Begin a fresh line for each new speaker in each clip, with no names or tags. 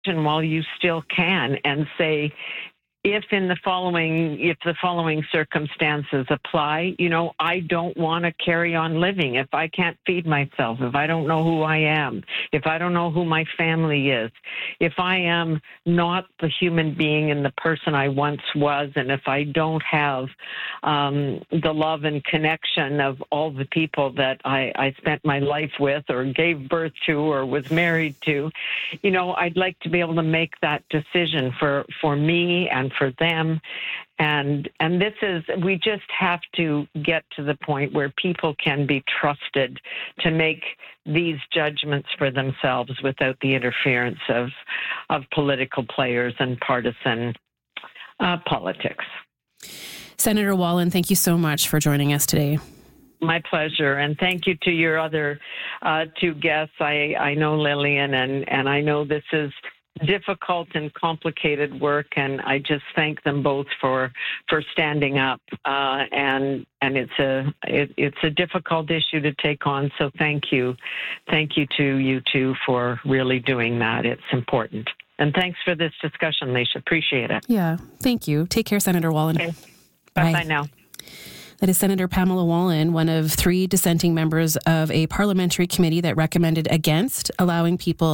while you still can and say, if the following circumstances apply, I don't want to carry on living if I can't feed myself, if I don't know who I am, if I don't know who my family is, if I am not the human being and the person I once was, and if I don't have the love and connection of all the people that I spent my life with or gave birth to or was married to, I'd like to be able to make that decision for me and for them. And we just have to get to the point where people can be trusted to make these judgments for themselves without the interference of political players and partisan politics.
Senator Wallin, thank you so much for joining us today.
My pleasure. And thank you to your other two guests. I know Lillian, and I know this is difficult and complicated work, and I just thank them both for standing up. And it's a difficult issue to take on. So thank you to you two for really doing that. It's important. And thanks for this discussion, Leisha. Appreciate it.
Yeah, thank you. Take care, Senator Wallin.
Okay. Bye now.
That is Senator Pamela Wallin, one of 3 dissenting members of a parliamentary committee that recommended against allowing people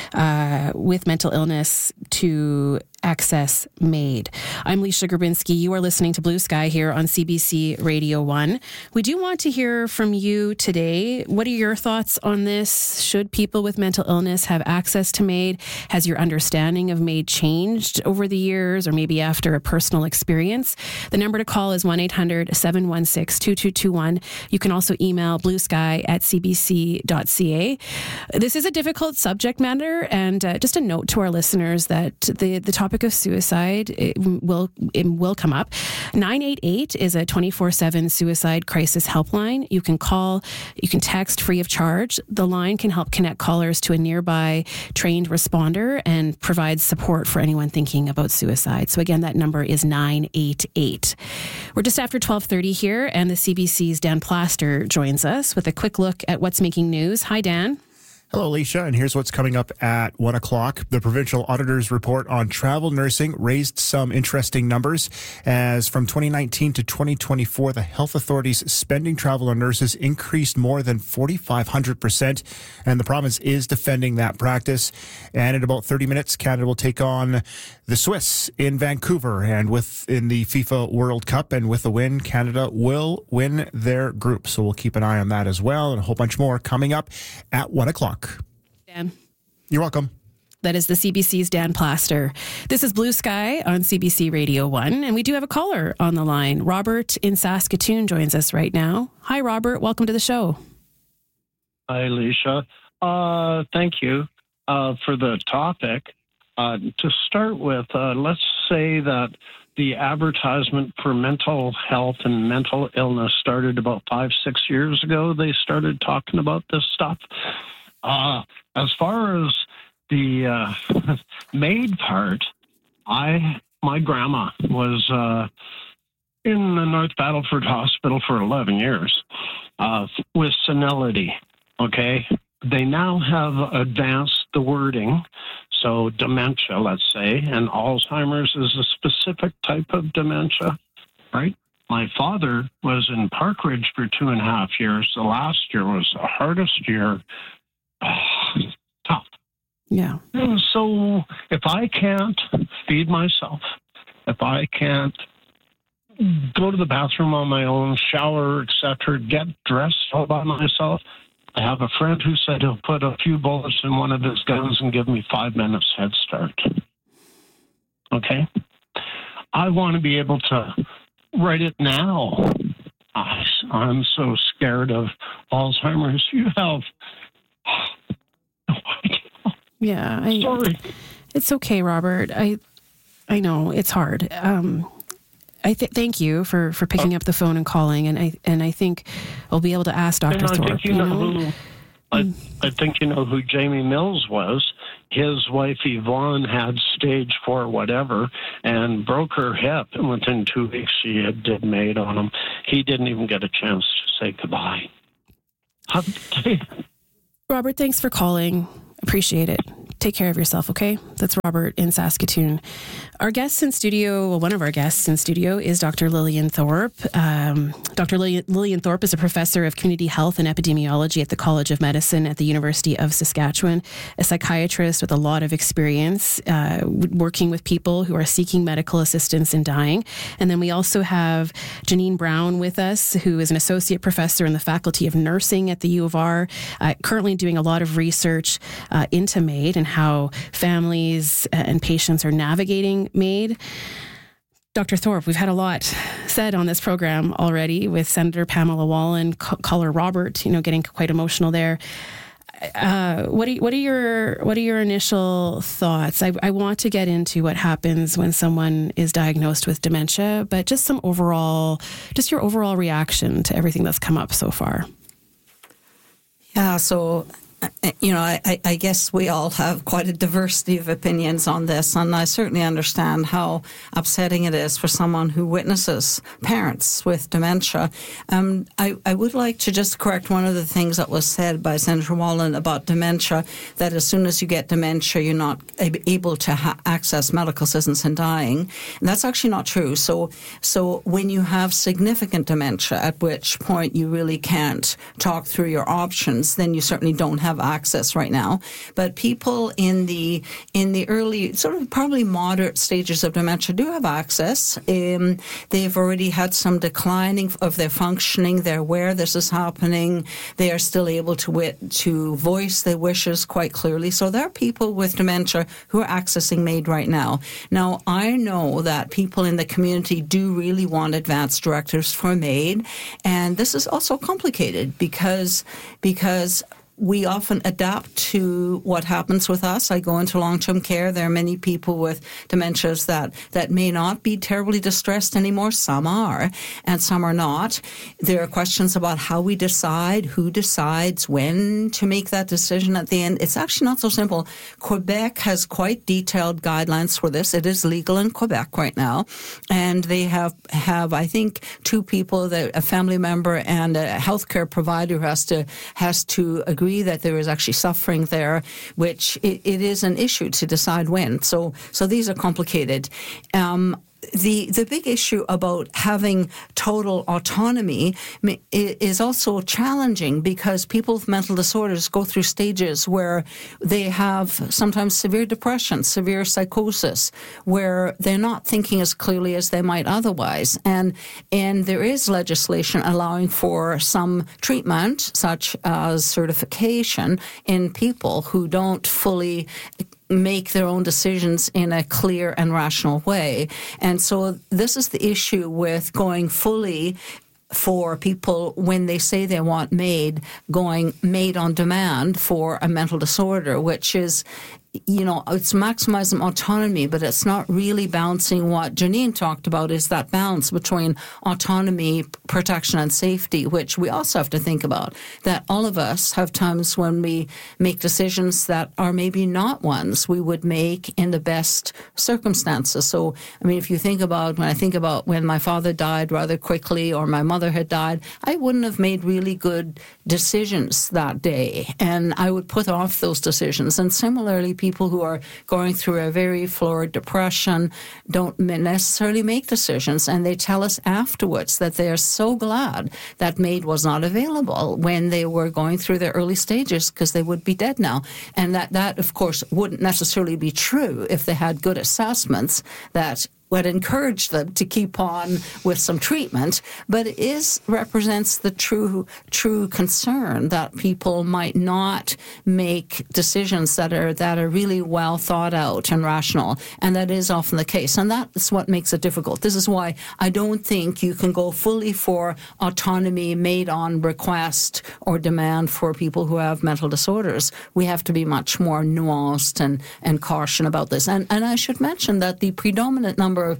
with mental illness to access MAID. I'm Leisha Grabinski. You are listening to Blue Sky here on CBC Radio 1. We do want to hear from you today. What are your thoughts on this? Should people with mental illness have access to MAID? Has your understanding of MAID changed over the years or maybe after a personal experience? The number to call is 1-800-716-2221. You can also email bluesky@cbc.ca. This is a difficult subject matter, and just a note to our listeners that the topic of suicide it will come up. 988 is a 24/7 suicide crisis helpline. You can call, you can text free of charge. The line can help connect callers to a nearby trained responder and provide support for anyone thinking about suicide. So again, that number is 988. We're just after 12:30 here, and the CBC's Dan Plaster joins us with a quick look at what's making news. Hi, Dan.
Hello, Alicia, and here's what's coming up at 1 o'clock. The provincial auditor's report on travel nursing raised some interesting numbers, as from 2019 to 2024, the health authority's spending travel on nurses increased more than 4,500%, and the province is defending that practice. And in about 30 minutes, Canada will take on the Swiss in Vancouver, and in the FIFA World Cup, and with the win, Canada will win their group. So we'll keep an eye on that as well, and a whole bunch more coming up at 1 o'clock.
Dan.
You're welcome.
That is the CBC's Dan Plaster. This is Blue Sky on CBC Radio 1, and we do have a caller on the line. Robert in Saskatoon joins us right now. Hi, Robert. Welcome to the show.
Hi, Alicia. Thank you for the topic. To start with, let's say that the advertisement for mental health and mental illness started about 5-6 years ago. They started talking about this stuff. As far as the MAID part, my grandma was in the North Battleford Hospital for 11 years with senility. Okay, they now have advanced the wording, so dementia, let's say, and Alzheimer's is a specific type of dementia, right? My father was in Parkridge for 2.5 years. The last year was the hardest year. Tough.
Yeah.
And so if I can't feed myself, if I can't go to the bathroom on my own, shower, etc., get dressed all by myself, I have a friend who said he'll put a few bullets in one of his guns and give me 5 minutes head start. Okay? I want to be able to write it now. I'm so scared of Alzheimer's. You have no idea.
Yeah.
Sorry.
It's okay, Robert. I know it's hard. Thank you for picking up the phone and calling, and I think we'll be able to ask Dr. Thorpe.
I think you know who Jamie Mills was. His wife Yvonne had stage 4 whatever and broke her hip, and within 2 weeks she did MAID on him. He didn't even get a chance to say goodbye.
Robert, thanks for calling. Appreciate it. take care of yourself, okay? That's Robert in Saskatoon. Our guest in studio, well, one of our guests in studio is Dr. Lillian Thorpe. Dr. Lillian Thorpe is a professor of community health and epidemiology at the College of Medicine at the University of Saskatchewan, a psychiatrist with a lot of experience working with people who are seeking medical assistance in dying. And then we also have Janine Brown with us, who is an associate professor in the Faculty of Nursing at the U of R, currently doing a lot of research into MAID and how families and patients are navigating MAID. Dr. Thorpe, we've had a lot said on this program already with Senator Pamela Wallin, caller Robert, getting quite emotional there. What are your initial thoughts? I want to get into what happens when someone is diagnosed with dementia, but just your overall reaction to everything that's come up so far.
Yeah, so I guess we all have quite a diversity of opinions on this, and I certainly understand how upsetting it is for someone who witnesses parents with dementia. I would like to just correct one of the things that was said by Senator Wallin about dementia, that as soon as you get dementia, you're not able to access medical assistance in dying. And that's actually not true. So when you have significant dementia, at which point you really can't talk through your options, then you certainly don't have access right now. But people in the early, sort of probably moderate stages of dementia do have access. They've already had some declining of their functioning. They're aware this is happening. They are still able to voice their wishes quite clearly. So there are people with dementia who are accessing MAID right now. Now, I know that people in the community do really want advanced directives for MAID, and this is also complicated because we often adapt to what happens with us. I go into long-term care. There are many people with dementias that may not be terribly distressed anymore. Some are, and some are not. There are questions about how we decide, who decides when to make that decision at the end. It's actually not so simple. Quebec has quite detailed guidelines for this. It is legal in Quebec right now, and they have I think, two people, a family member and a healthcare provider who has to agree that there is actually suffering there, which it is an issue to decide when. So these are complicated. The big issue about having total autonomy is also challenging because people with mental disorders go through stages where they have sometimes severe depression, severe psychosis, where they're not thinking as clearly as they might otherwise. And there is legislation allowing for some treatment, such as certification, in people who don't fully make their own decisions in a clear and rational way. And so this is the issue with going fully for people when they say they want MAID, going MAID on demand for a mental disorder, which is, it's maximizing autonomy, but it's not really balancing what Janine talked about, is that balance between autonomy, protection, and safety, which we also have to think about. That all of us have times when we make decisions that are maybe not ones we would make in the best circumstances. So, if you think about, when I think about when my father died rather quickly or my mother had died, I wouldn't have made really good decisions that day, and I would put off those decisions. And similarly, people who are going through a very florid depression don't necessarily make decisions, and they tell us afterwards that they are so glad that MAID was not available when they were going through their early stages, because they would be dead now. And that, of course, wouldn't necessarily be true if they had good assessments that would encourage them to keep on with some treatment, but it represents the true concern that people might not make decisions that are really well thought out and rational, and that is often the case, and that's what makes it difficult. This is why I don't think you can go fully for autonomy MAID on request or demand for people who have mental disorders. We have to be much more nuanced and caution about this. And I should mention that the predominant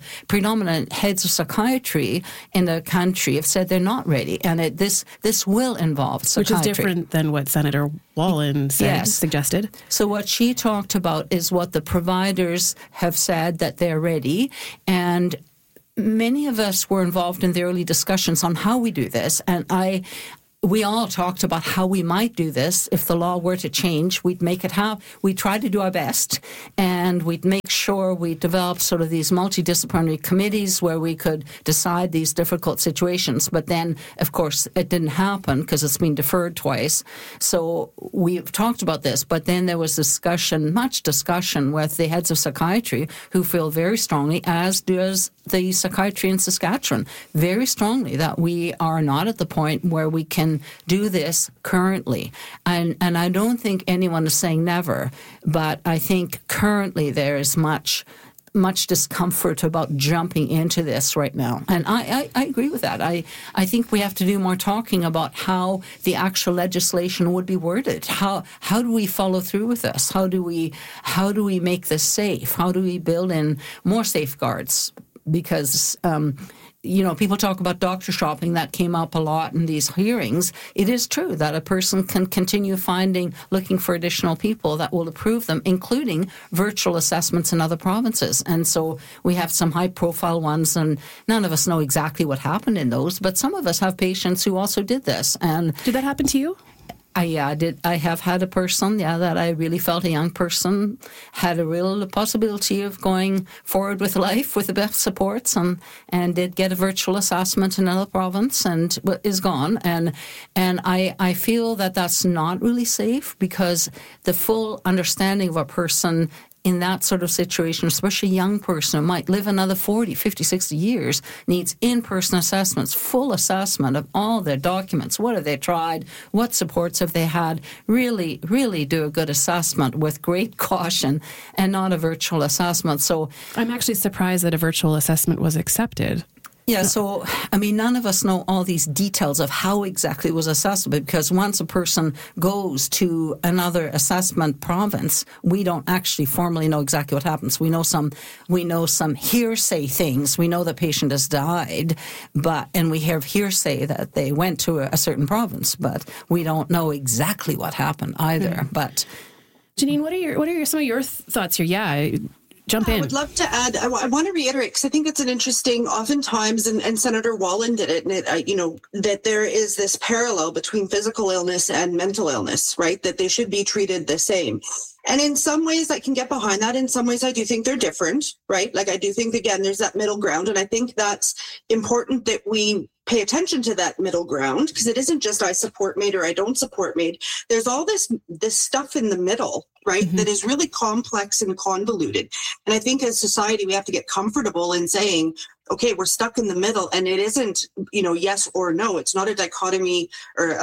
heads of psychiatry in the country have said they're not ready, and this will involve psychiatry.
Which is different than what Senator Wallin suggested.
So what she talked about is what the providers have said, that they're ready, and many of us were involved in the early discussions on how we do this, and we all talked about how we might do this. If the law were to change, we'd make it happen. We'd try to do our best, and we'd make sure we developed sort of these multidisciplinary committees where we could decide these difficult situations. But then, of course, it didn't happen because it's been deferred twice. So we've talked about this, but then there was much discussion with the heads of psychiatry who feel very strongly, as does the psychiatry in Saskatchewan, very strongly that we are not at the point where we can do this currently. And I don't think anyone is saying never, but I think currently there is much discomfort about jumping into this right now. And I agree with that. I think we have to do more talking about how the actual legislation would be worded. How do we follow through with this? How do we make this safe? How do we build in more safeguards? Because people talk about doctor shopping. That came up a lot in these hearings. It is true that a person can continue looking for additional people that will approve them, including virtual assessments in other provinces. And so we have some high-profile ones, and none of us know exactly what happened in those, but some of us have patients who also did this. And
did that happen to you?
I have had a person, that I really felt, a young person, had a real possibility of going forward with life with the best supports, and did get a virtual assessment in another province and is gone. And I feel that that's not really safe, because the full understanding of a person in that sort of situation, especially a young person who might live another 40, 50, 60 years, needs in-person assessments, full assessment of all their documents. What have they tried? What supports have they had? Really, really do a good assessment with great caution, and not a virtual assessment. So
I'm actually surprised that a virtual assessment was accepted.
Yeah, so, none of us know all these details of how exactly it was assessed, because once a person goes to another assessment province, we don't actually formally know exactly what happens. We know some hearsay things. We know the patient has died, and we have hearsay that they went to a certain province, but we don't know exactly what happened either.
Mm-hmm.
But
Janine, what are some of your thoughts here? Yeah. Jump in.
I would love to add, I want to reiterate, because I think it's an interesting, oftentimes, and Senator Wallen did it, and that there is this parallel between physical illness and mental illness, right? That they should be treated the same. And in some ways I can get behind that. In some ways I do think they're different, right? Like I do think, again, there's that middle ground. And I think that's important that we pay attention to that middle ground, because it isn't just I support MAID or I don't support MAID. There's all this stuff in the middle, right? Mm-hmm. That is really complex and convoluted. And I think as society, we have to get comfortable in saying, okay, we're stuck in the middle, and it isn't, yes or no. It's not a dichotomy or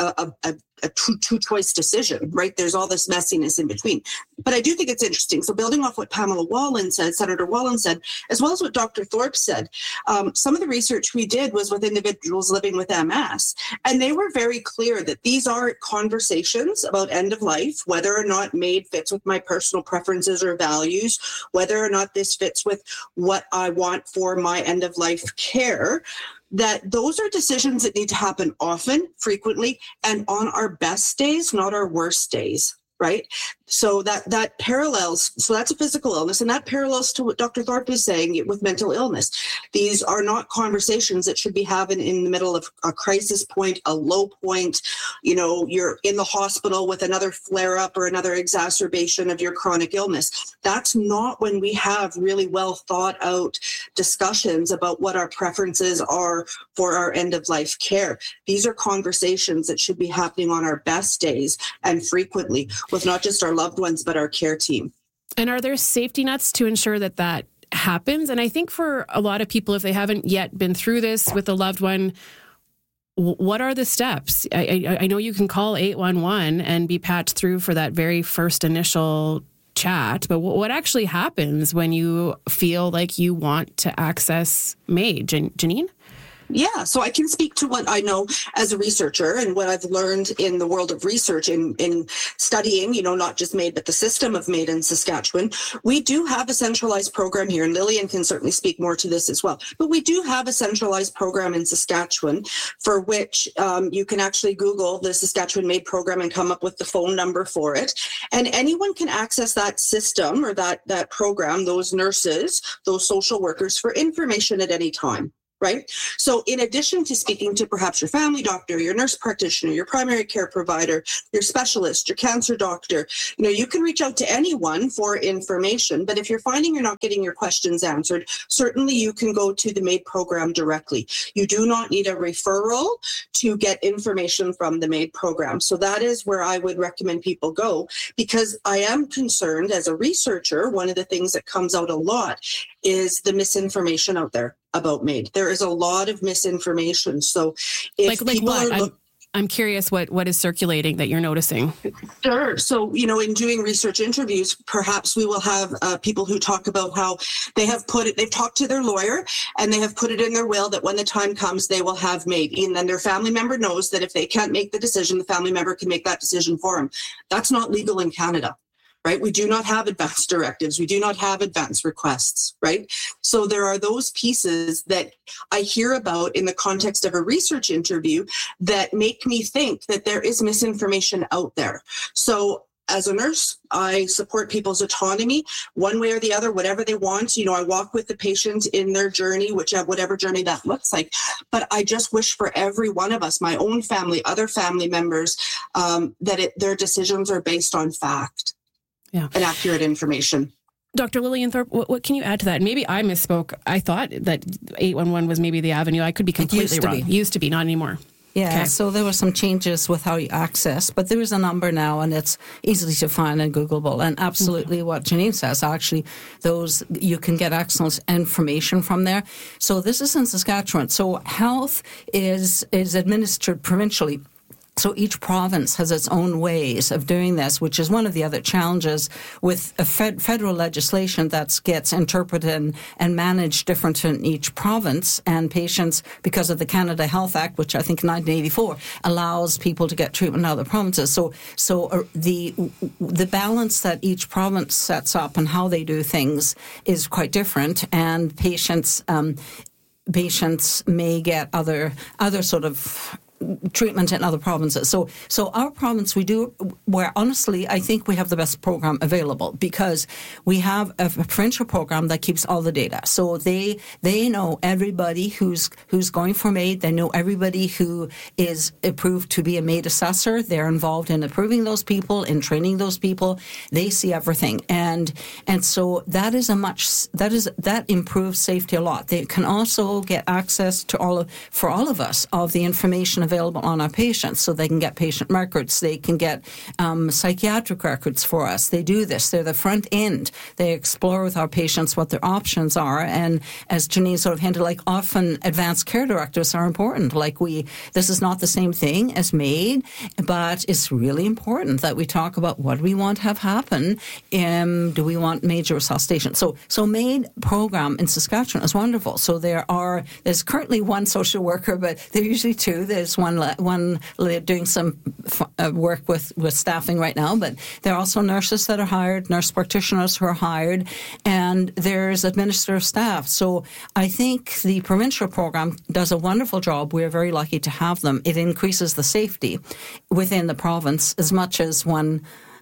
a two-choice decision, right? There's all this messiness in between. But I do think it's interesting. So building off what Pamela Wallen said, Senator Wallen said, as well as what Dr. Thorpe said, some of the research we did was with individuals living with MS. And they were very clear that these are conversations about end of life, whether or not MAID fits with my personal preferences or values, whether or not this fits with what I want for my end of life care, that those are decisions that need to happen often, frequently, and on our best days, not our worst days, right? So that parallels, so that's a physical illness, and that parallels to what Dr. Thorpe is saying with mental illness. These are not conversations that should be happening in the middle of a crisis point, a low point. You're in the hospital with another flare-up or another exacerbation of your chronic illness. That's not when we have really well thought out discussions about what our preferences are for our end-of-life care. These are conversations that should be happening on our best days and frequently with not just our loved ones, but our care team.
And are there safety nets to ensure that happens? And I think for a lot of people, if they haven't yet been through this with a loved one, what are the steps? I know you can call 811 and be patched through for that very first initial chat, but what actually happens when you feel like you want to access MAID? Janine?
Yeah, so I can speak to what I know as a researcher and what I've learned in the world of research in studying, not just MAID, but the system of MAID in Saskatchewan. We do have a centralized program here, and Lillian can certainly speak more to this as well. But we do have a centralized program in Saskatchewan for which you can actually Google the Saskatchewan MAID program and come up with the phone number for it. And anyone can access that system or that program, those nurses, those social workers, for information at any time. right? So in addition to speaking to perhaps your family doctor, your nurse practitioner, your primary care provider, your specialist, your cancer doctor, you can reach out to anyone for information. But if you're finding you're not getting your questions answered, certainly you can go to the MAID program directly. You do not need a referral to get information from the MAID program. So that is where I would recommend people go, because I am concerned as a researcher, one of the things that comes out a lot is the misinformation out there about MAID. There is a lot of misinformation. So if people are
I'm curious what is circulating that you're noticing.
Sure. So, in doing research interviews, perhaps we will have people who talk about how they've talked to their lawyer and they have put it in their will that when the time comes, they will have MAID. And then their family member knows that if they can't make the decision, the family member can make that decision for them. That's not legal in Canada. Right? We do not have advance directives. We do not have advance requests, right? So there are those pieces that I hear about in the context of a research interview that make me think that there is misinformation out there. So as a nurse, I support people's autonomy one way or the other, whatever they want. I walk with the patient in their journey, whatever journey that looks like. But I just wish for every one of us, my own family, other family members, that their decisions are based on fact.
Yeah.
And accurate information.
Dr. Lillian Thorpe, what can you add to that? Maybe I misspoke. I thought that 811 was maybe the avenue. I could be completely wrong. Used to be, not anymore.
Yeah,
okay.
So there were some changes with how you access, but there is a number now and it's easily to find and Googleable. And absolutely what Janine says, actually, you can get excellent information from there. So this is in Saskatchewan. So health is administered provincially. So each province has its own ways of doing this, which is one of the other challenges with a federal legislation that gets interpreted and managed different in each province. And patients, because of the Canada Health Act, which I think in 1984 allows people to get treatment in other provinces. So the balance that each province sets up and how they do things is quite different, and patients may get other sort of treatment in other provinces. So our province, where honestly, I think we have the best program available because we have a provincial program that keeps all the data. So they know everybody who's going for MAID. They know everybody who is approved to be a MAID assessor. They're involved in approving those people, in training those people. They see everything. And so that improves safety a lot. They can also get access to for all of us, of the information available on our patients, so they can get patient records, they can get psychiatric records for us. They do this. They're the front end. They explore with our patients what their options are. And as Janine sort of hinted, like often advanced care directives are important. This is not the same thing as MAID, but it's really important that we talk about what we want to have happen. Do we want major resuscitation? So MAID program in Saskatchewan is wonderful. So there's currently one social worker, but there are usually two. There's one doing some work with staffing right now, but there are also nurses that are hired, nurse practitioners who are hired, and there's administrative staff. So I think the provincial program does a wonderful job. We're very lucky to have them. It increases the safety within the province as much as one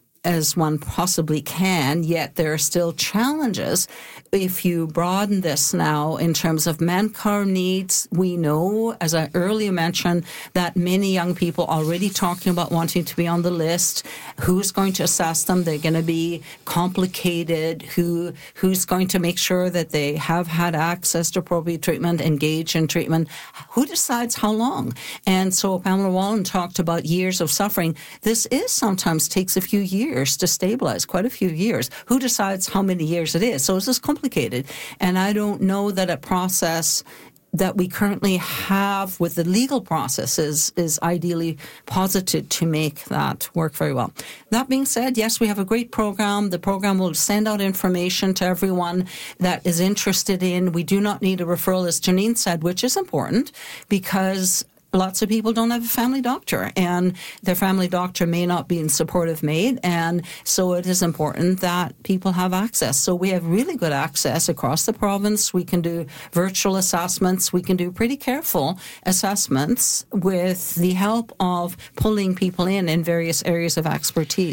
possibly can, yet there are still challenges. If you broaden this now in terms of manpower needs, we know, as I earlier mentioned, that many young people are already talking about wanting to be on the list. Who's going to assess them? They're going to be complicated. Who's going to make sure that they have had access to appropriate treatment, engage in treatment? Who decides how long? And so Pamela Wallin talked about years of suffering. This sometimes takes a few years to stabilize, quite a few years. Who decides how many years it is? So it's just complicated. And I don't know that a process that we currently have with the legal process is ideally posited to make that work very well. That being said, yes, we have a great program. The program will send out information to everyone that is interested in. We do not need a referral, as Janine said, which is important because lots of people don't have a family doctor, and their family doctor may not be in support of MAID, and so it is important that people have access. So we have really good access across the province. We can do virtual assessments. We can do pretty careful assessments with the help of pulling people in various areas of expertise.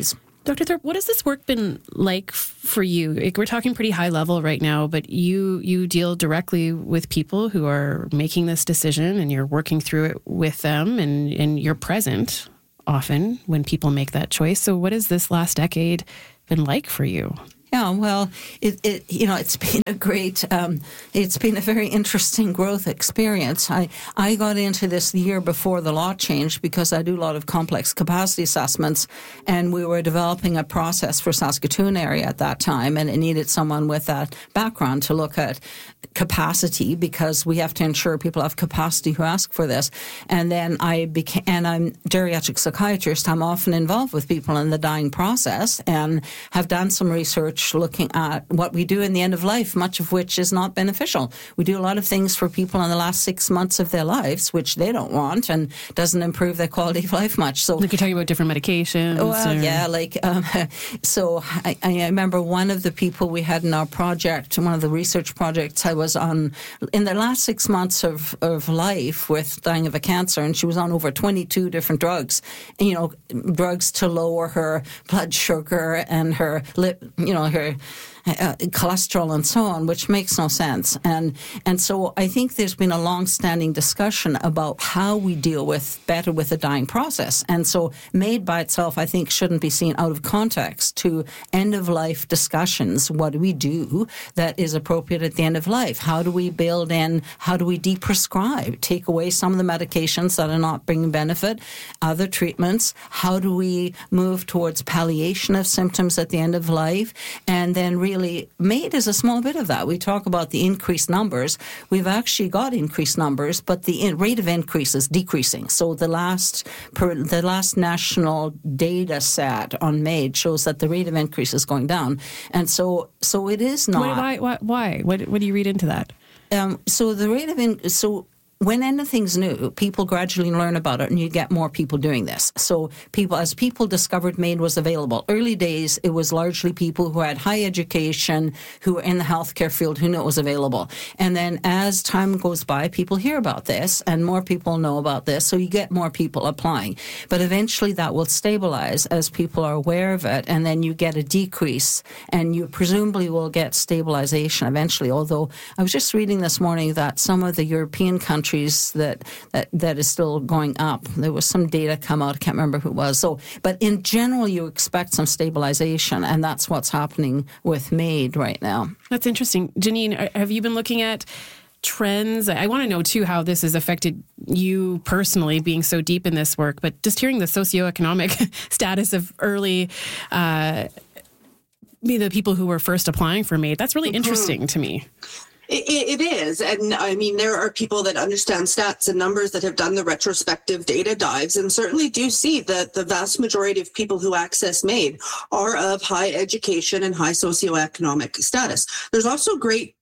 Dr. Thorpe, what has this work been like for you? We're talking pretty high level right now, but you deal directly with people who are making this decision, and you're working through it with them, and you're present often when people make that choice. So what has this last decade been like for you?
Yeah, well, it's been a great, it's been a very interesting growth experience. I got into this the year before the law changed because I do a lot of complex capacity assessments, and we were developing a process for Saskatoon area at that time, and it needed someone with that background to look at capacity, because we have to ensure people have capacity who ask for this. And then I'm geriatric psychiatrist. I'm often involved with people in the dying process and have done some research looking at what we do in the end of life, much of which is not beneficial. We do a lot of things for people in the last 6 months of their lives, which they don't want, and doesn't improve their quality of life much. So,
like, you're talking about different medications.
Well, yeah, so I remember one of the people we had in our project, one of the research projects I was on, in the last 6 months of life with dying of a cancer, and she was on over 22 different drugs, drugs to lower her blood sugar and her her cholesterol and so on, which makes no sense. And so I think there's been a long-standing discussion about how we deal better with the dying process. And so MAID by itself, I think, shouldn't be seen out of context to end-of-life discussions. What do we do that is appropriate at the end of life? How do we build in, how do we deprescribe, take away some of the medications that are not bringing benefit, other treatments? How do we move towards palliation of symptoms at the end of life? And then really MAID is a small bit of that. We talk about the increased numbers. We've actually got increased numbers, but the rate of increase is decreasing. So the last national data set on MAID shows that the rate of increase is going down. And so it is not.
Why? What do you read into that?
So the rate of when anything's new, people gradually learn about it, and you get more people doing this. So as people discovered MAID was available, early days, it was largely people who had high education, who were in the healthcare field, who knew it was available. And then as time goes by, people hear about this, and more people know about this, so you get more people applying. But eventually that will stabilize as people are aware of it, and then you get a decrease, and you presumably will get stabilization eventually. Although I was just reading this morning that some of the European countries that is still going up. There was some data come out. I can't remember who it was. So, but in general, you expect some stabilization, and that's what's happening with MAID right now. That's
interesting. Janine, have you been looking at trends? I want to know, too, how this has affected you personally, being so deep in this work, but just hearing the socioeconomic status of early the people who were first applying for MAID, that's really interesting to me.
It is. And I mean, there are people that understand stats and numbers that have done the retrospective data dives and certainly do see that the vast majority of people who access MAID are of high education and high socioeconomic status. There's also great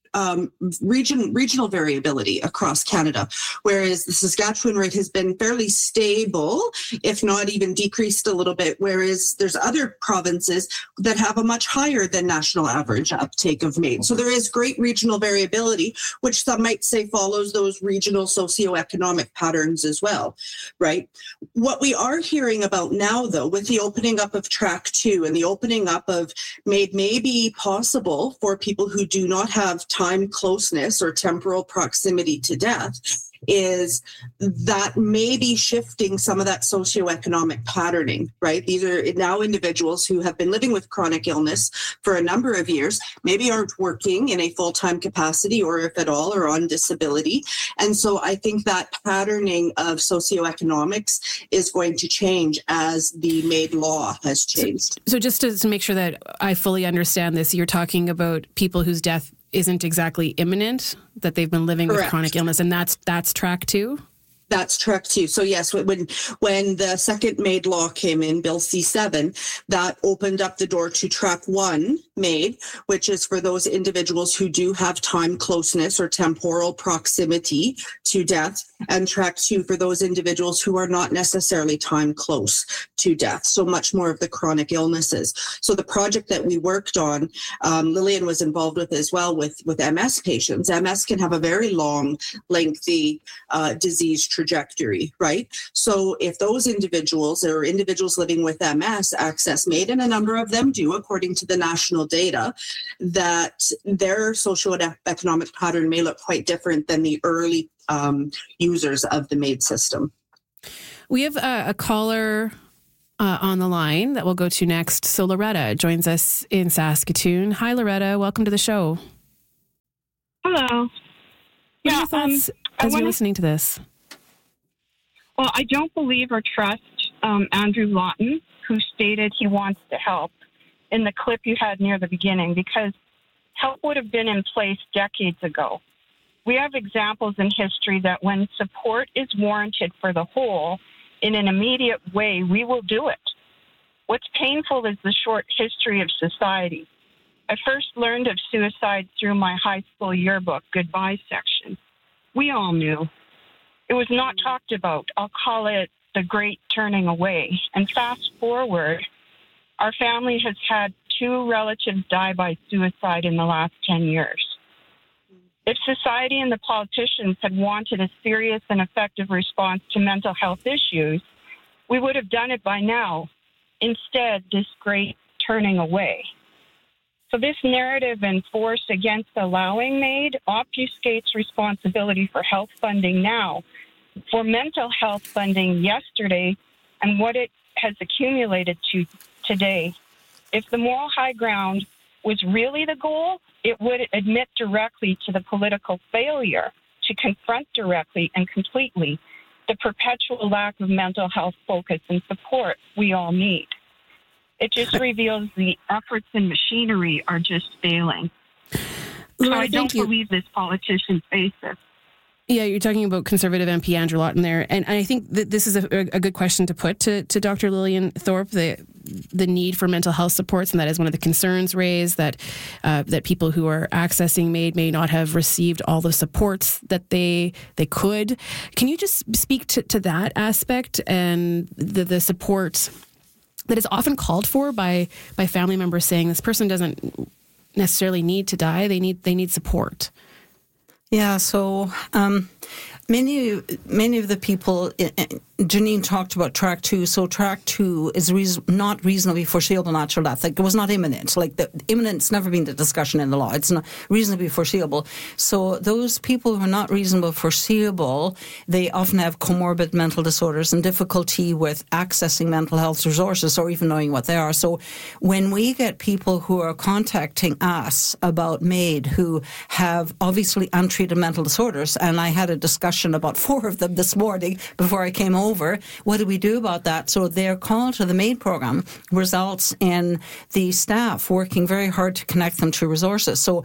regional variability across Canada, whereas the Saskatchewan rate has been fairly stable, if not even decreased a little bit, whereas there's other provinces that have a much higher than national average uptake of MAID. So there is great regional variability, which some might say follows those regional socioeconomic patterns as well, right? What we are hearing about now, though, with the opening up of Track 2 and the opening up of MAID may be possible for people who do not have time closeness or temporal proximity to death, is that maybe shifting some of that socioeconomic patterning, right? These are now individuals who have been living with chronic illness for a number of years, maybe aren't working in a full-time capacity, or if at all, are on disability. And so I think that patterning of socioeconomics is going to change as the MAID law has changed.
So just to make sure that I fully understand this, you're talking about people whose death isn't exactly imminent, that they've been living with chronic illness, and that's Track 2?
That's Track 2. So yes, when the second MAID law came in, Bill C-7, that opened up the door to Track 1 MAID, which is for those individuals who do have time closeness or temporal proximity to death, and track 2 for those individuals who are not necessarily time close to death, so much more of the chronic illnesses. So the project that we worked on, Lillian was involved with as well with MS patients. MS can have a very long, lengthy disease trajectory, right? So if those individuals or individuals living with MS access MAID, and a number of them do, according to the national data, that their socioeconomic pattern may look quite different than the early users of the MAID system.
We have a caller on the line that we'll go to next. So Loretta joins us in Saskatoon. Hi, Loretta. Welcome to the show.
Hello.
What are your thoughts as you're listening to this?
Well, I don't believe or trust Andrew Lawton, who stated he wants to help in the clip you had near the beginning, because help would have been in place decades ago. We have examples in history that when support is warranted for the whole in an immediate way, we will do it. What's painful is the short history of society. I first learned of suicide through my high school yearbook goodbye section. We all knew. It was not talked about. I'll call it the great turning away. And fast forward, our family has had 2 relatives die by suicide in the last 10 years. If society and the politicians had wanted a serious and effective response to mental health issues, we would have done it by now. Instead, this great turning away. So this narrative and force against allowing MAID obfuscates responsibility for health funding now, for mental health funding yesterday, and what it has accumulated to today. If the moral high ground was really the goal, it would admit directly to the political failure to confront directly and completely the perpetual lack of mental health focus and support we all need. It just reveals the efforts and machinery are just failing.
Laura,
I don't believe this politician face this.
Yeah, you're talking about Conservative MP Andrew Lawton there, and I think that this is a good question to put to Dr. Lillian Thorpe, the need for mental health supports, and that is one of the concerns raised, that people who are accessing MAID may not have received all the supports that they could. Can you just speak to that aspect and the support that is often called for by family members, saying this person doesn't necessarily need to die, they need support?
Yeah, so many of the people, Janine talked about track 2. So track 2 is not reasonably foreseeable natural death. Like, it was not imminent. Like, the imminent's never been the discussion in the law. It's not reasonably foreseeable. So those people who are not reasonably foreseeable, they often have comorbid mental disorders and difficulty with accessing mental health resources or even knowing what they are. So when we get people who are contacting us about MAID who have obviously untreated mental disorders, and I had a discussion about 4 of them this morning before I came over. What do we do about that? So their call to the MAID program results in the staff working very hard to connect them to resources. So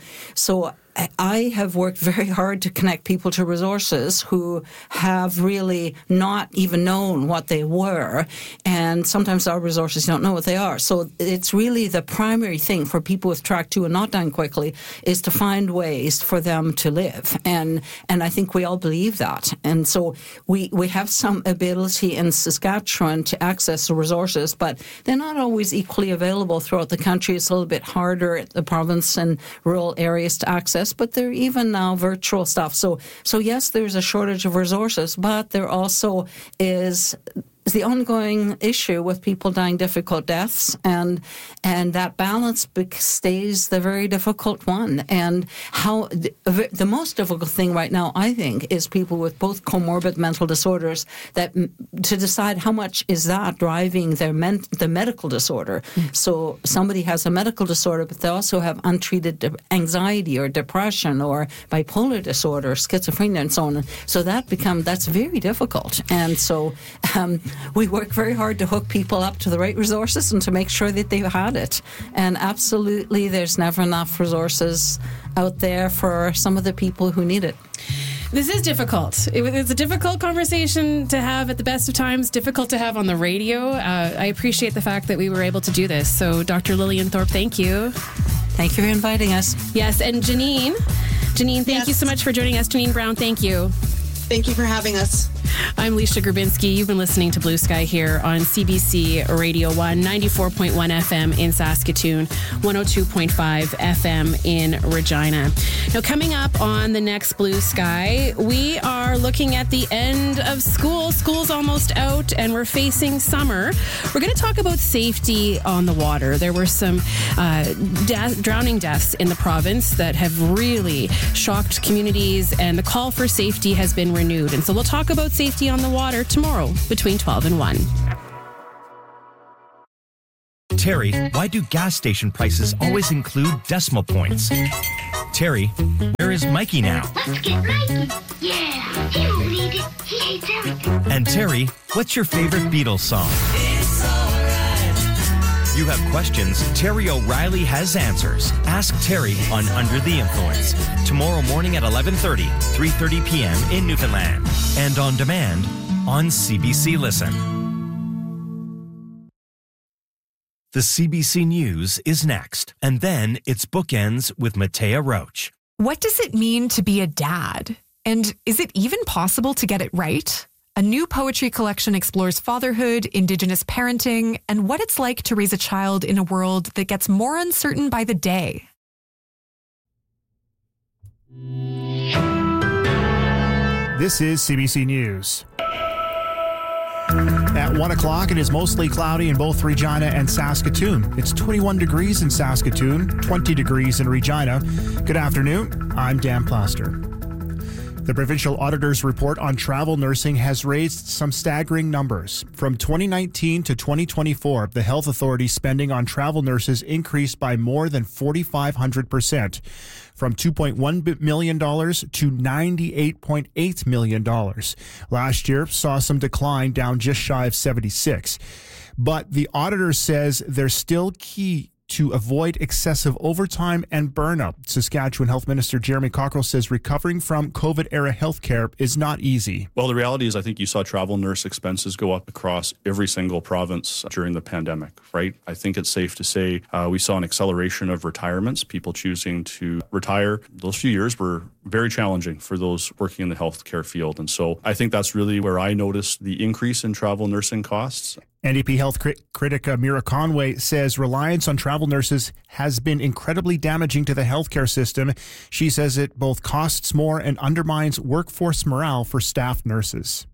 I have worked very hard to connect people to resources who have really not even known what they were, and sometimes our resources don't know what they are. So it's really the primary thing for people with track 2 and not dying quickly is to find ways for them to live, and I think we all believe that. And so we have some ability in Saskatchewan to access the resources, but they're not always equally available throughout the country. It's a little bit harder at the province and rural areas to access. But there are even now virtual stuff. So yes, there's a shortage of resources, but there also is the ongoing issue with people dying difficult deaths, and that balance stays the very difficult one. And how the most difficult thing right now, I think, is people with both comorbid mental disorders, that to decide how much is that driving the medical disorder. So somebody has a medical disorder, but they also have untreated anxiety or depression or bipolar disorder, schizophrenia, and so on. So that's very difficult. And so we work very hard to hook people up to the right resources and to make sure that they've had it. And absolutely, there's never enough resources out there for some of the people who need it.
This is difficult. It's a difficult conversation to have at the best of times, difficult to have on the radio. I appreciate the fact that we were able to do this. So, Dr. Lillian Thorpe, thank you.
Thank you for inviting us.
Yes, and Janine, thank you so much for joining us. Janine Brown, thank you.
Thank you for having us.
I'm Leisha Grabinski. You've been listening to Blue Sky here on CBC Radio 1, 94.1 FM in Saskatoon, 102.5 FM in Regina. Now, coming up on the next Blue Sky, we are looking at the end of school. School's almost out and we're facing summer. We're going to talk about safety on the water. There were some drowning deaths in the province that have really shocked communities, and the call for safety has been renewed. And so we'll talk about safety on the water tomorrow between 12 and 1.
Terry, why do gas station prices always include decimal points? Terry, where is Mikey now?
Let's get Mikey. Yeah, he won't eat it. He hates everything.
And Terry, what's your favorite Beatles song?
It's alright.
You have questions, Terry O'Reilly has answers. Ask Terry on Under the Influence. Tomorrow morning at 11:30, 3:30 p.m. in Newfoundland. And on demand on CBC Listen. The CBC News is next. And then it's Bookends with Matea Roach.
What does it mean to be a dad? And is it even possible to get it right? A new poetry collection explores fatherhood, Indigenous parenting, and what it's like to raise a child in a world that gets more uncertain by the day.
This is CBC News. At 1 o'clock, it is mostly cloudy in both Regina and Saskatoon. It's 21 degrees in Saskatoon, 20 degrees in Regina. Good afternoon. I'm Dan Plaster. The Provincial Auditor's Report on Travel Nursing has raised some staggering numbers. From 2019 to 2024, the Health Authority's spending on travel nurses increased by more than 4,500%, from $2.1 million to $98.8 million. Last year saw some decline, down just shy of 76. But the auditor says they're still key to avoid excessive overtime and burnout. Saskatchewan Health Minister Jeremy Cockrell says recovering from COVID-era healthcare is not easy.
Well, the reality is I think you saw travel nurse expenses go up across every single province during the pandemic, right? I think it's safe to say we saw an acceleration of retirements, people choosing to retire. Those few years were very challenging for those working in the healthcare field. And so I think that's really where I noticed the increase in travel nursing costs.
NDP health critic Mira Conway says reliance on travel nurses has been incredibly damaging to the healthcare system. She says it both costs more and undermines workforce morale for staff nurses.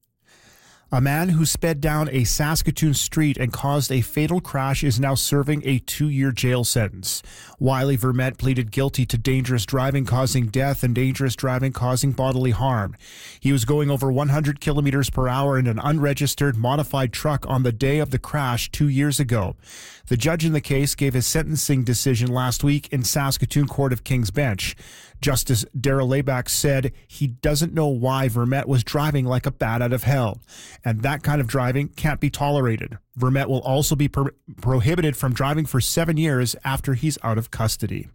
A man who sped down a Saskatoon street and caused a fatal crash is now serving a 2-year jail sentence. Wiley Vermette pleaded guilty to dangerous driving causing death and dangerous driving causing bodily harm. He was going over 100 kilometers per hour in an unregistered modified truck on the day of the crash 2 years ago. The judge in the case gave his sentencing decision last week in Saskatoon Court of King's Bench. Justice Darrell Layback said he doesn't know why Vermette was driving like a bat out of hell, and that kind of driving can't be tolerated. Vermette will also be prohibited from driving for 7 years after he's out of custody.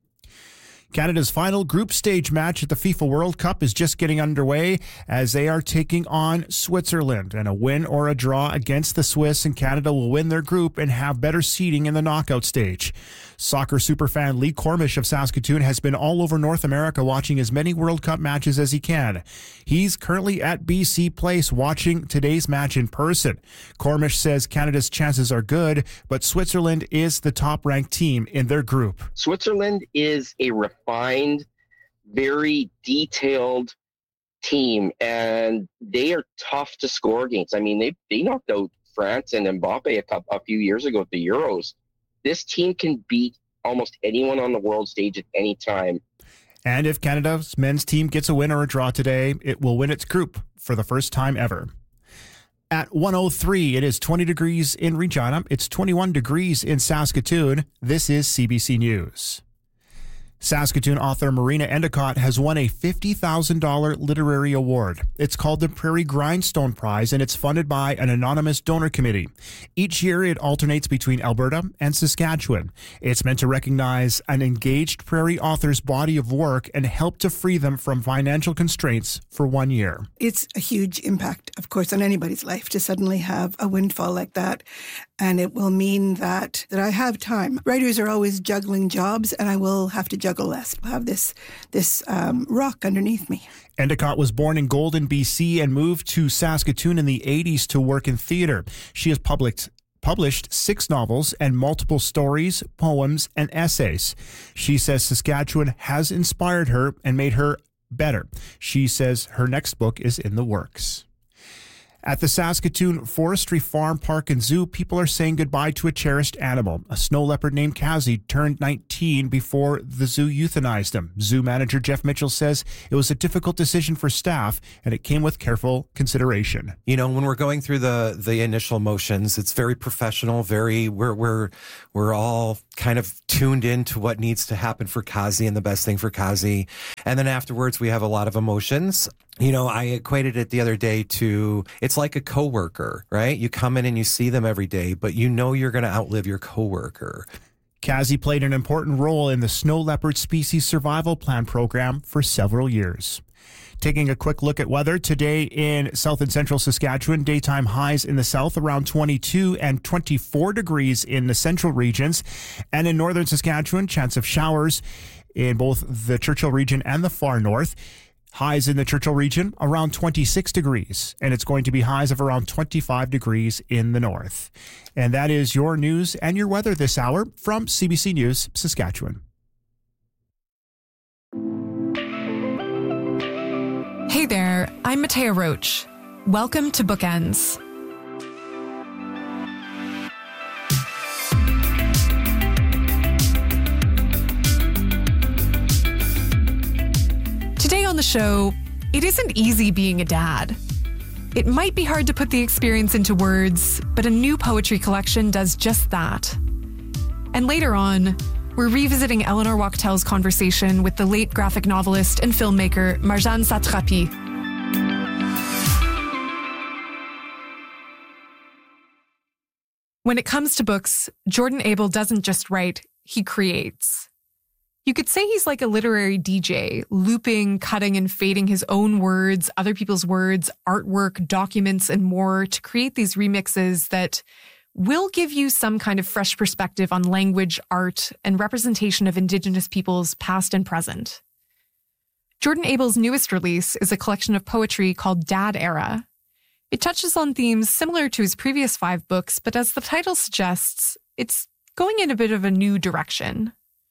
Canada's final group stage match at the FIFA World Cup is just getting underway as they are taking on Switzerland. And a win or a draw against the Swiss and Canada will win their group and have better seeding in the knockout stage. Soccer superfan Lee Cormish of Saskatoon has been all over North America watching as many World Cup matches as he can. He's currently at BC Place watching today's match in person. Cormish says Canada's chances are good, but Switzerland is the top-ranked team in their group.
Switzerland is a refined, very detailed team, and they are tough to score against. I mean, they knocked out France and Mbappe a few years ago at the Euros. This team can beat almost anyone on the world stage at any time.
And if Canada's men's team gets a win or a draw today, it will win its group for the first time ever. At 1:03, it is 20 degrees in Regina. It's 21 degrees in Saskatoon. This is CBC News. Saskatoon author Marina Endicott has won a $50,000 literary award. It's called the Prairie Grindstone Prize, and it's funded by an anonymous donor committee. Each year, it alternates between Alberta and Saskatchewan. It's meant to recognize an engaged prairie author's body of work and help to free them from financial constraints for 1 year.
It's a huge impact, of course, on anybody's life to suddenly have a windfall like that. and it will mean that I have time. Writers are always juggling jobs, and I will have to juggle less. I'll have this rock underneath me.
Endicott was born in Golden, BC, and moved to Saskatoon in the 80s to work in theatre. She has published 6 novels and multiple stories, poems, and essays. She says Saskatchewan has inspired her and made her better. She says her next book is in the works. At the Saskatoon Forestry Farm, Park and Zoo, people are saying goodbye to a cherished animal. A snow leopard named Kazi turned 19 before the zoo euthanized him. Zoo manager Jeff Mitchell says it was a difficult decision for staff, and it came with careful consideration.
You know, when we're going through the initial motions, it's very professional. We're all kind of tuned into what needs to happen for Kazi and the best thing for Kazi. And then afterwards, we have a lot of emotions. You know, I equated it the other day to, it's like a coworker, right? You come in and you see them every day, but you know you're going to outlive your coworker.
Kazi played an important role in the Snow Leopard Species Survival Plan program for several years. Taking a quick look at weather today in south and central Saskatchewan, daytime highs in the south around 22 and 24 degrees in the central regions. And in northern Saskatchewan, chance of showers in both the Churchill region and the far north. Highs in the Churchill region around 26 degrees, and it's going to be highs of around 25 degrees in the north. And that is your news and your weather this hour from CBC News, Saskatchewan.
Hey there, I'm Matea Roach. Welcome to Bookends. Today on the show, it isn't easy being a dad. It might be hard to put the experience into words, but a new poetry collection does just that. And later on, we're revisiting Eleanor Wachtel's conversation with the late graphic novelist and filmmaker Marjane Satrapi. When it comes to books, Jordan Abel doesn't just write, he creates. You could say he's like a literary DJ, looping, cutting, and fading his own words, other people's words, artwork, documents, and more to create these remixes that will give you some kind of fresh perspective on language, art, and representation of Indigenous peoples past and present. Jordan Abel's newest release is a collection of poetry called Dad Era. It touches on themes similar to his previous 5 books, but as the title suggests, it's going in a bit of a new direction.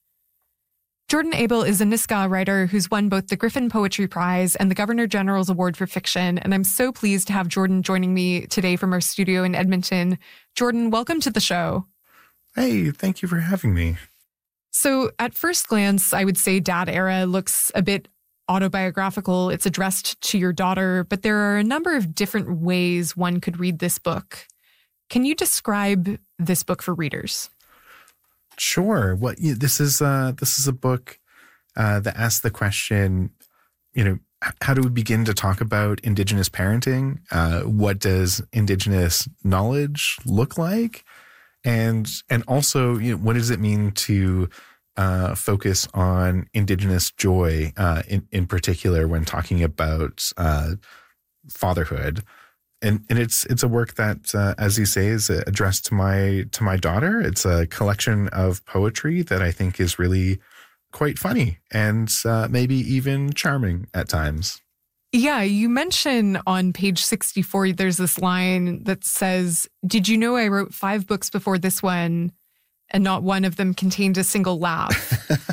Jordan Abel is a Nisga'a writer who's won both the Griffin Poetry Prize and the Governor General's Award for Fiction, and I'm so pleased to have Jordan joining me today from our studio in Edmonton. Jordan, welcome to the show.
Hey, thank you for having me.
So at first glance, I would say Dad Era looks a bit autobiographical. It's addressed to your daughter, but there are a number of different ways one could read this book. Can you describe this book for readers?
Sure. Well, this is a book that asks the question, how do we begin to talk about Indigenous parenting? What does Indigenous knowledge look like? And also, what does it mean to focus on Indigenous joy in particular when talking about fatherhood? And it's a work that, as you say, is addressed to my daughter. It's a collection of poetry that I think is really quite funny and maybe even charming at times.
Yeah, you mention on page 64, there's this line that says, "Did you know I wrote 5 books before this one, and not one of them contained a single laugh?"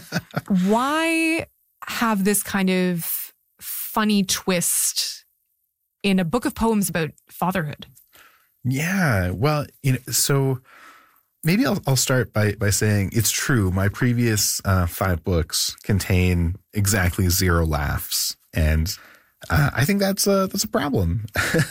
Why have this kind of funny twist in a book of poems about fatherhood?
Yeah, well, so maybe I'll start by saying it's true. My previous 5 books contain exactly 0 laughs, and I think that's a problem.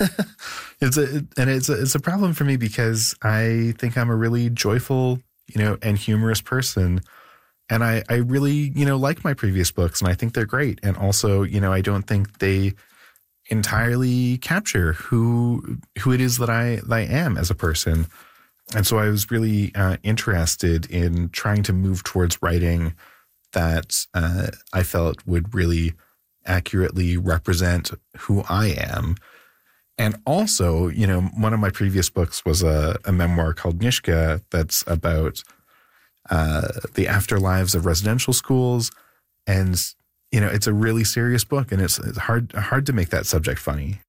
It's a problem for me because I think I'm a really joyful, and humorous person. And I really, like my previous books, and I think they're great. And also, I don't think they entirely capture who it is that I am as a person. And so I was really interested in trying to move towards writing that I felt would really accurately represent who I am. And also, one of my previous books was a memoir called Nishka that's about the afterlives of residential schools. And, it's a really serious book, and it's hard to make that subject funny.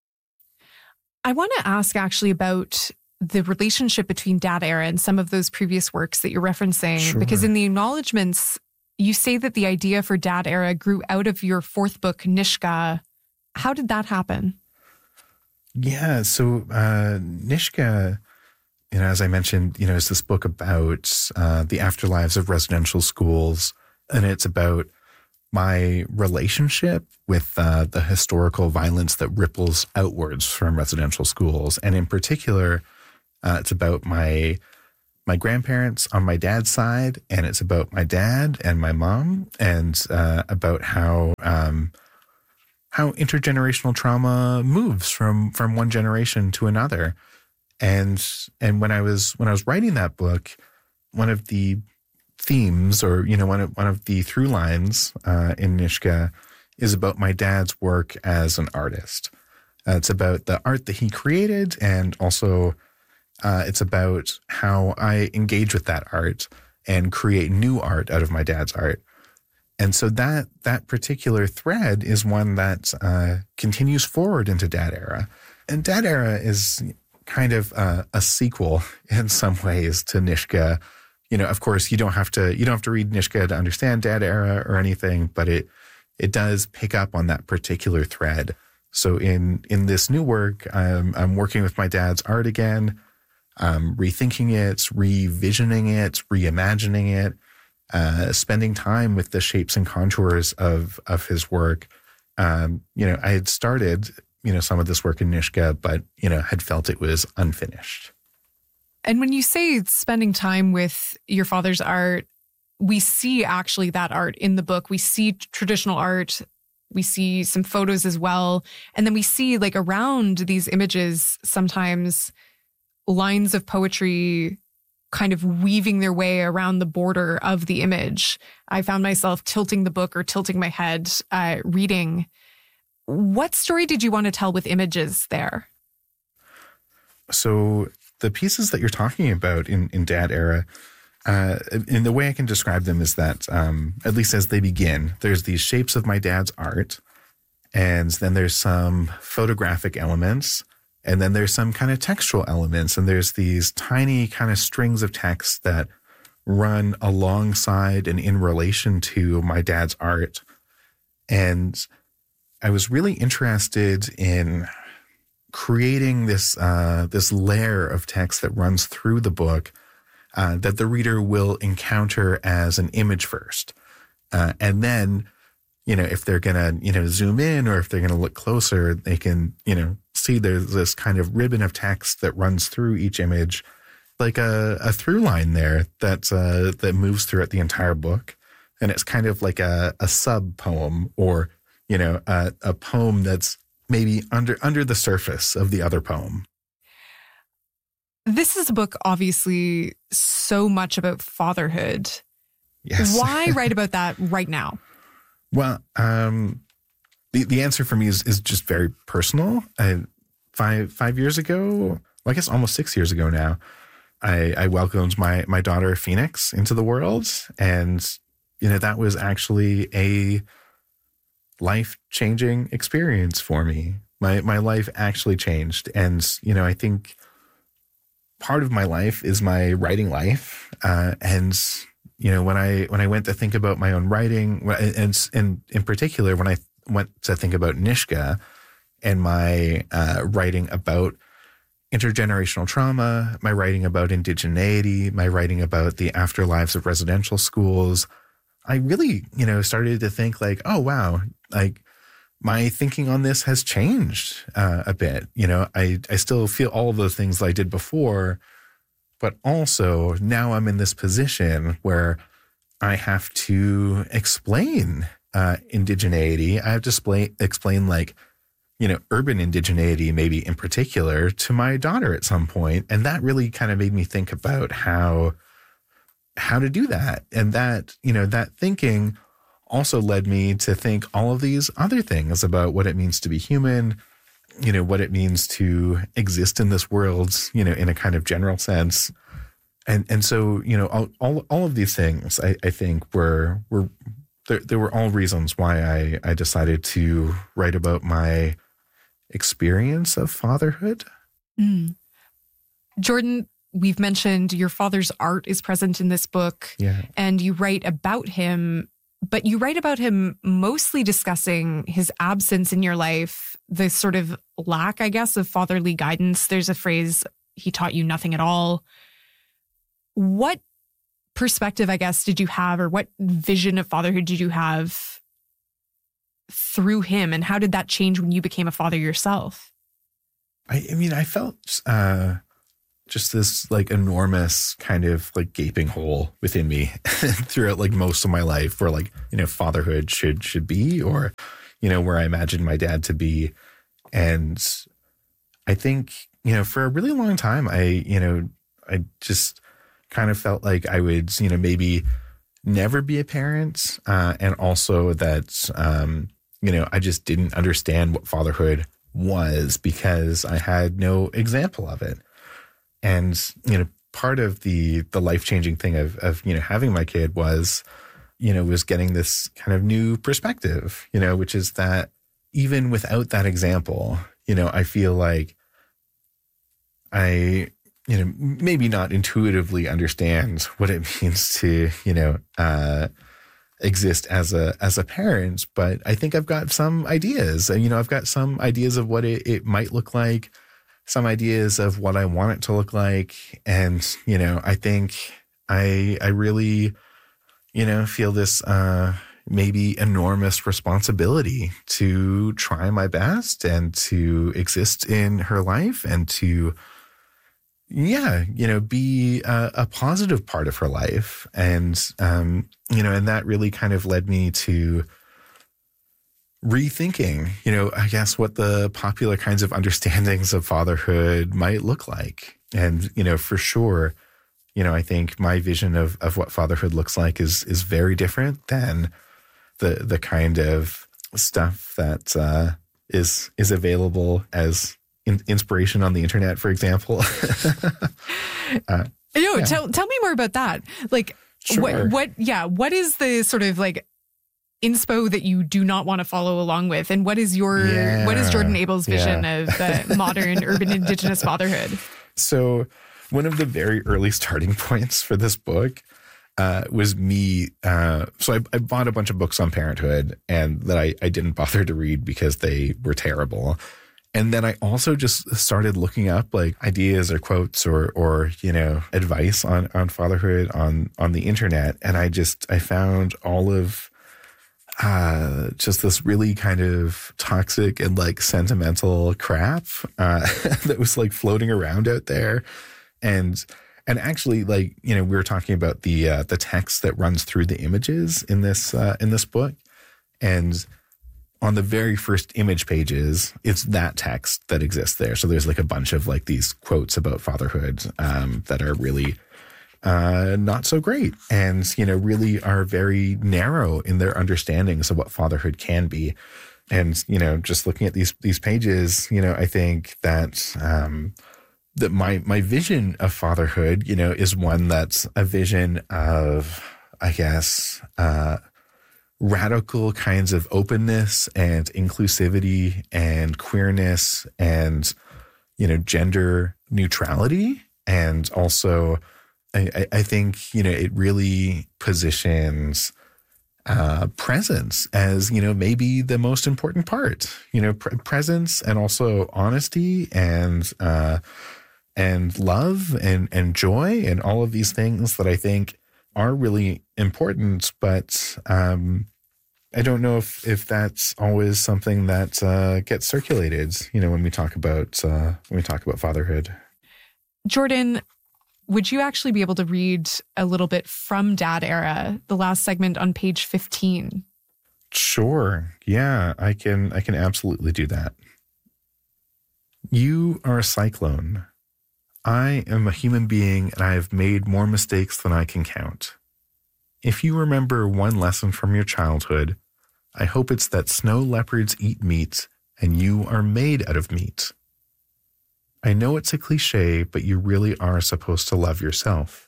I want to ask actually about the relationship between Dad Era and some of those previous works that you're referencing,
Sure.
because in the acknowledgements, you say that the idea for Dad Era grew out of your fourth book, Nishka. How did that happen?
Yeah, so Nishka, as I mentioned, is this book about the afterlives of residential schools, and it's about my relationship with the historical violence that ripples outwards from residential schools. And in particular, it's about my grandparents on my dad's side, and it's about my dad and my mom, and about how intergenerational trauma moves from one generation to another. And when I was writing that book, one of the themes, or one of the through lines in Nishka is about my dad's work as an artist. It's about the art that he created, and also it's about how I engage with that art and create new art out of my dad's art. And so that particular thread is one that continues forward into Dad Era. And Dad Era is kind of a sequel in some ways to Nishka. Of course, you don't have to read Nishka to understand Dad Era or anything, but it does pick up on that particular thread. So in this new work, I'm working with my dad's art again, rethinking it, revisioning it, reimagining it, spending time with the shapes and contours of his work. I had started, some of this work in Nishka, but, had felt it was unfinished.
And when you say spending time with your father's art, we see actually that art in the book. We see traditional art. We see some photos as well. And then we see around these images, sometimes lines of poetry kind of weaving their way around the border of the image. I found myself tilting the book or tilting my head, reading. What story did you want to tell with images there?
So the pieces that you're talking about in Dad Era, in the way I can describe them is that, at least as they begin, there's these shapes of my dad's art, and then there's some photographic elements, and then there's some kind of textual elements, and there's these tiny kind of strings of text that run alongside and in relation to my dad's art. And I was really interested in creating this layer of text that runs through the book that the reader will encounter as an image first. And then, if they're going to, zoom in, or if they're going to look closer, they can, see there's this kind of ribbon of text that runs through each image, like a through line there that moves throughout the entire book. And it's kind of like a sub poem, or, a poem that's maybe under the surface of the other poem.
This is a book, obviously, so much about fatherhood.
Yes.
Why write about that right now?
Well, the answer for me is just very personal. 5 years ago, well, I guess almost 6 years ago now, I welcomed my daughter Phoenix into the world, and that was actually a life-changing experience for me. My life actually changed, and I think part of my life is my writing life, and when I went to think about my own writing, and in particular when I went to think about Nishka and my writing about intergenerational trauma, my writing about indigeneity, my writing about the afterlives of residential schools, I really started to think oh wow, my thinking on this has changed a bit. I still feel all of those things that I did before, but also now I'm in this position where I have to explain indigeneity. I have to explain urban indigeneity, maybe in particular, to my daughter at some point. And that really kind of made me think about how to do that. And that, that thinking also led me to think all of these other things about what it means to be human, what it means to exist in this world, in a kind of general sense. And so, all of these things, I think were there were all reasons why I decided to write about my experience of fatherhood.
Mm. Jordan, we've mentioned your father's art is present in this book, and you write about him, but you write about him mostly discussing his absence in your life, the sort of lack, I guess, of fatherly guidance. There's a phrase, he taught you nothing at all. What perspective, I guess, did you have, or what vision of fatherhood did you have through him, and how did that change when you became a father yourself?
I felt just this like enormous kind of like gaping hole within me throughout like most of my life, where like, fatherhood should be, or, where I imagined my dad to be. And I think, for a really long time, I just kind of felt like I would, maybe never be a parent. And also that, I just didn't understand what fatherhood was because I had no example of it. And, part of the life-changing thing of having my kid was getting this kind of new perspective, which is that even without that example, I feel like I, maybe not intuitively understand what it means to, exist as a parent, but I think I've got some ideas. I've got some ideas of what it might look like, some ideas of what I want it to look like. And, I think I really, feel this maybe enormous responsibility to try my best and to exist in her life and to, be a positive part of her life. And, and that really kind of led me to rethinking, I guess what the popular kinds of understandings of fatherhood might look like. And, for sure, I think my vision of what fatherhood looks like is very different than the kind of stuff that is available as inspiration on the internet, for example.
Tell me more about that. Like,
sure.
What is the sort of like inspo that you do not want to follow along with, and what is Jordan Abel's vision of modern urban Indigenous fatherhood? So,
one of the very early starting points for this book was me. So I bought a bunch of books on parenthood, and that I didn't bother to read because they were terrible. And then I also just started looking up like ideas or quotes or advice on fatherhood on the internet. And I found all of just this really kind of toxic and like sentimental crap that was like floating around out there. And actually, like, we were talking about the text that runs through the images in this book. And on the very first image pages, it's that text that exists there. So there's like a bunch of like these quotes about fatherhood that are really not so great, and really are very narrow in their understandings of what fatherhood can be. And just looking at these pages, I think that that my vision of fatherhood, is one that's a vision of, I guess, radical kinds of openness and inclusivity and queerness and, gender neutrality. And also, I think, it really positions presence as, maybe the most important part, presence, and also honesty and love and joy and all of these things that I think are really important, but I don't know if that's always something that gets circulated, when we talk about fatherhood.
Jordan, would you actually be able to read a little bit from Dad Era, the last segment on page 15?
Sure. Yeah, I can absolutely do that. You are a cyclone. I am a human being, and I have made more mistakes than I can count. If you remember one lesson from your childhood, I hope it's that snow leopards eat meat and you are made out of meat. I know it's a cliche, but you really are supposed to love yourself.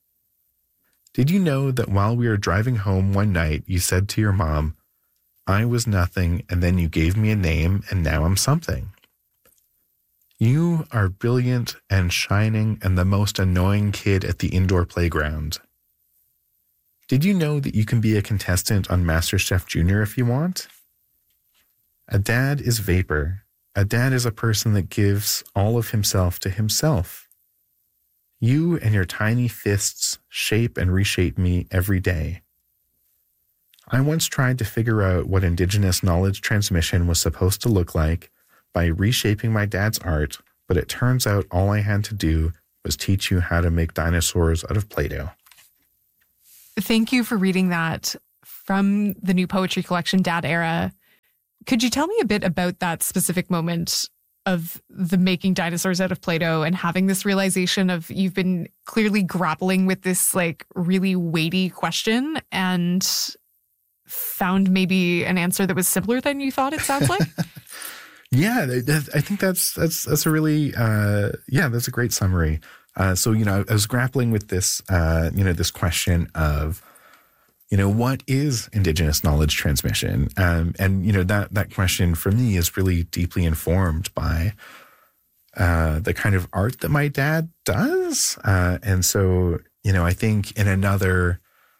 Did you know that while we were driving home one night, you said to your mom, I was nothing, and then you gave me a name, and now I'm something? You are brilliant and shining and the most annoying kid at the indoor playground. Did you know that you can be a contestant on MasterChef Junior if you want? A dad is vapor. A dad is a person that gives all of himself to himself. You and your tiny fists shape and reshape me every day. I once tried to figure out what Indigenous knowledge transmission was supposed to look like by reshaping my dad's art, but it turns out all I had to do was teach you how to make dinosaurs out of Play-Doh.
Thank you for reading that from the new poetry collection, Dad Era. Could you tell me a bit about that specific moment of the making dinosaurs out of Play-Doh and having this realization of you've been clearly grappling with this like really weighty question and found maybe an answer that was simpler than you thought, it sounds like?
Yeah, I think that's a really, that's a great summary. So, I was grappling with this, this question of, what is Indigenous knowledge transmission? And that question for me is really deeply informed by the kind of art that my dad does. And so, I think in another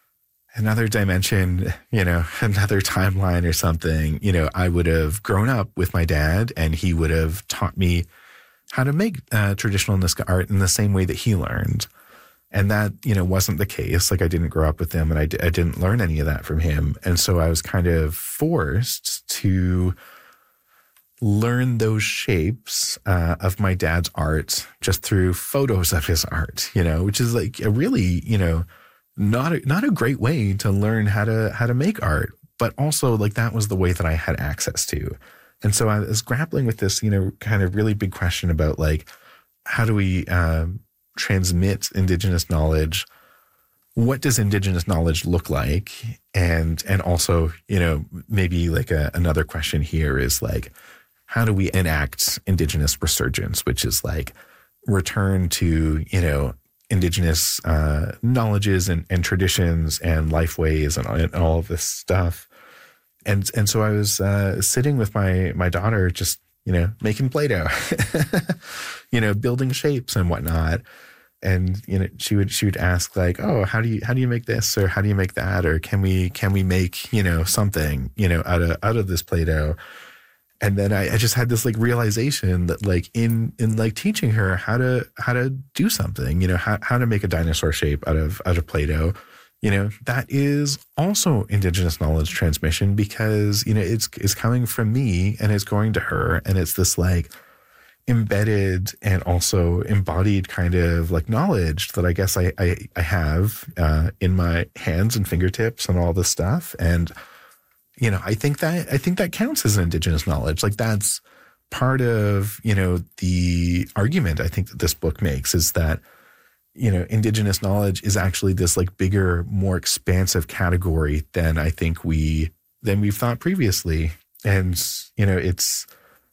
dimension, another timeline or something, I would have grown up with my dad and he would have taught me how to make traditional Nisga'a art in the same way that he learned. And that, wasn't the case. Like I didn't grow up with him and I didn't learn any of that from him. And so I was kind of forced to learn those shapes of my dad's art just through photos of his art, which is like a really, not a great way to learn how to make art, but also like that was the way that I had access to. And so I was grappling with this, kind of really big question about like, how do we transmit Indigenous knowledge? What does Indigenous knowledge look like? And also, maybe like another question here is like, how do we enact Indigenous resurgence, which is like return to, Indigenous knowledges and traditions and life ways and all of this stuff. And so I was sitting with my daughter, just, making Play-Doh, building shapes and whatnot. And, she would ask like, oh, how do you make this? Or how do you make that? Or can we make, something, out of this Play-Doh? And then I just had this like realization that like in like teaching her how to do something, how to make a dinosaur shape out of Play-Doh, that is also Indigenous knowledge transmission because, it's coming from me and it's going to her. And it's this like embedded and also embodied kind of like knowledge that I guess I have in my hands and fingertips and all this stuff. And I think that counts as Indigenous knowledge. Like that's part of, the argument I think that this book makes is that, Indigenous knowledge is actually this like bigger, more expansive category than I think we've thought previously. And, it's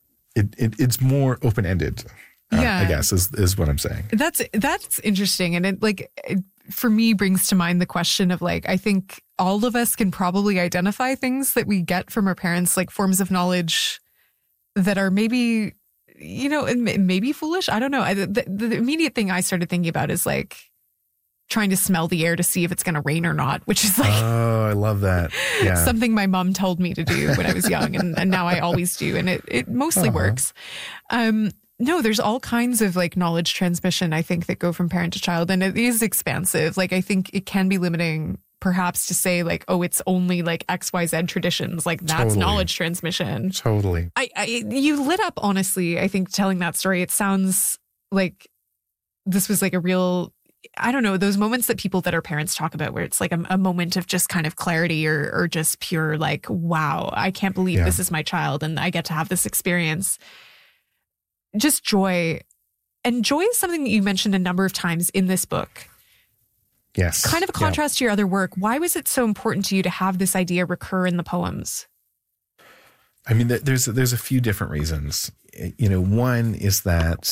more open-ended, I guess is what I'm saying.
That's interesting. And it for me brings to mind the question of like, I think all of us can probably identify things that we get from our parents, like forms of knowledge that are maybe, maybe foolish. I don't know. The immediate thing I started thinking about is like trying to smell the air to see if it's going to rain or not, which is like,
oh, I love that. Yeah.
Something my mom told me to do when I was young. And now I always do. And it mostly works. No, there's all kinds of like knowledge transmission, I think, that go from parent to child. And it is expansive. Like, I think it can be limiting perhaps to say like, oh, it's only like XYZ traditions. Like that's knowledge transmission.
Totally.
You lit up, honestly, I think, telling that story. It sounds like this was like a real, I don't know, those moments that people that are parents talk about where it's like a moment of just kind of clarity or just pure like, wow, I can't believe this is my child and I get to have this experience. Just joy. And joy is something that you mentioned a number of times in this book.
Yes.
Kind of a contrast to your other work. Why was it so important to you to have this idea recur in the poems?
I mean, there's a few different reasons. One is that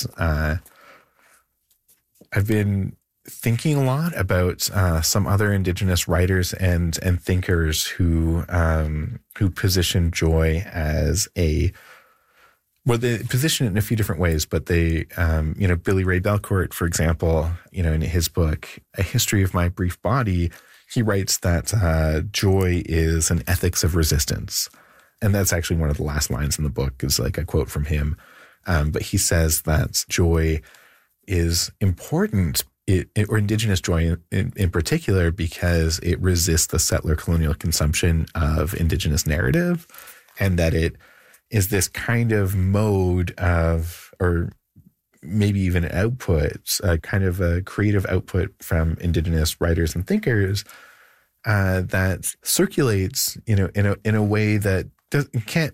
I've been thinking a lot about some other Indigenous writers and thinkers who position joy as they position it in a few different ways, but they, Billy Ray Belcourt, for example, in his book, A History of My Brief Body, he writes that joy is an ethics of resistance. And that's actually one of the last lines in the book is like a quote from him. But he says that joy is important, or Indigenous joy in particular, because it resists the settler colonial consumption of Indigenous narrative, and that it is this kind of mode of, or maybe even an output, kind of a creative output from Indigenous writers and thinkers that circulates, in a way that can't